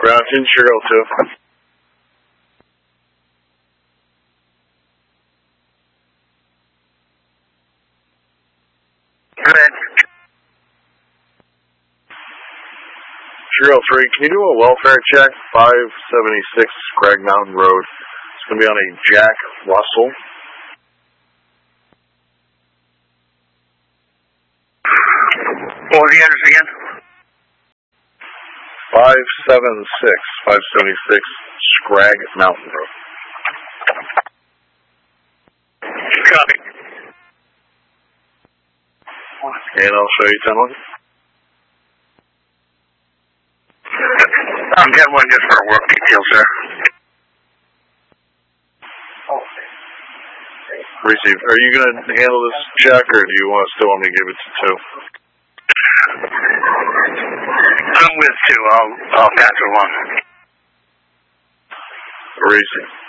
Ground in Cheryl 2. Go ahead. Cheryl 3, can you do a welfare check? 576 Scrag Mountain Road. It's going to be on a Jack Russell. What was the address again? 576 Scrag Mountain Road. Copy. And I'll show you 10-1. I'm 10-1 just for work detail, sir. Receive. Are you going to handle this check, or do you still want me to give it to 2? I'm with 2. I'll pass it along. Receive.